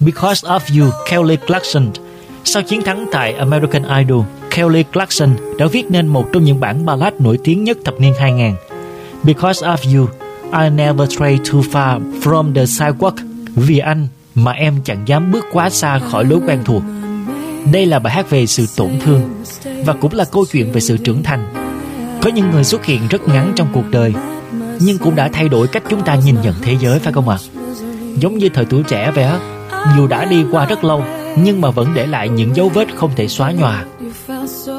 Because of You, Kelly Clarkson. Sau chiến thắng tại American Idol, Kelly Clarkson đã viết nên một trong những bản ballad nổi tiếng nhất thập niên 2000. Because of You, I never stray too far from the sidewalk. Vì anh mà em chẳng dám bước quá xa khỏi lối quen thuộc. Đây là bài hát về sự tổn thương và cũng là câu chuyện về sự trưởng thành. Có những người xuất hiện rất ngắn trong cuộc đời, nhưng cũng đã thay đổi cách chúng ta nhìn nhận thế giới, phải không ạ? Giống như thời tuổi trẻ vậy á, dù đã đi qua rất lâu nhưng mà vẫn để lại những dấu vết không thể xóa nhòa.